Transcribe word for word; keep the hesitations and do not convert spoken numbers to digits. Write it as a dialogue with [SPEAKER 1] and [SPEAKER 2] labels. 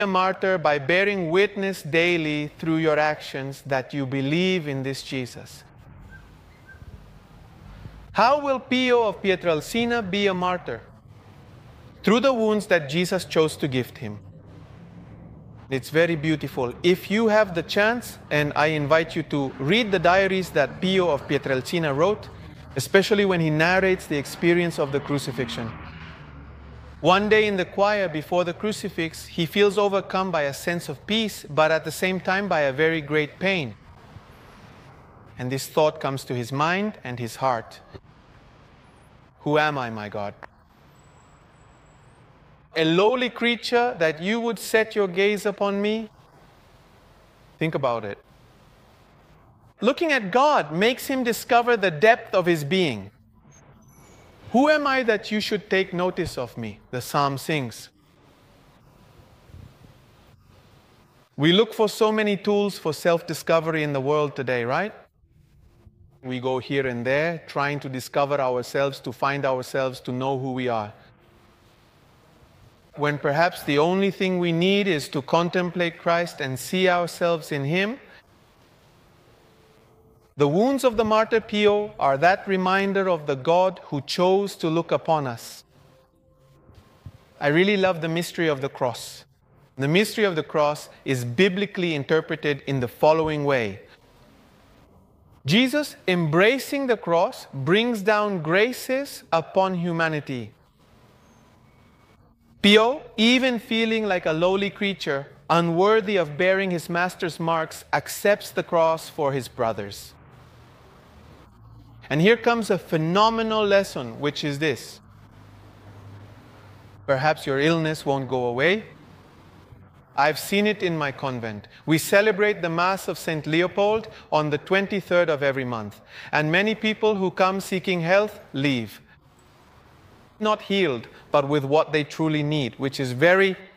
[SPEAKER 1] a martyr by bearing witness daily through your actions that you believe in this Jesus. How will Pio of Pietrelcina be a martyr? Through the wounds that Jesus chose to gift him. It's very beautiful. If you have the chance, and I invite you to read the diaries that Pio of Pietrelcina wrote, especially when he narrates the experience of the crucifixion. One day in the choir before the crucifix, he feels overcome by a sense of peace, but at the same time by a very great pain. And this thought comes to his mind and his heart. Who am I, my God? A lowly creature that you would set your gaze upon me? Think about it. Looking at God makes him discover the depth of his being. Who am I that you should take notice of me? The psalm sings. We look for so many tools for self-discovery in the world today, right? We go here and there trying to discover ourselves, to find ourselves, to know who we are. When perhaps the only thing we need is to contemplate Christ and see ourselves in him. The wounds of the martyr Pio are that reminder of the God who chose to look upon us. I really love the mystery of the cross. The mystery of the cross is biblically interpreted in the following way. Jesus, embracing the cross, brings down graces upon humanity. Pio, even feeling like a lowly creature, unworthy of bearing his master's marks, accepts the cross for his brothers. And here comes a phenomenal lesson, which is this. Perhaps your illness won't go away. I've seen it in my convent. We celebrate the Mass of Saint Leopold on the twenty-third of every month. And many people who come seeking health leave. Not healed, but with what they truly need, which is very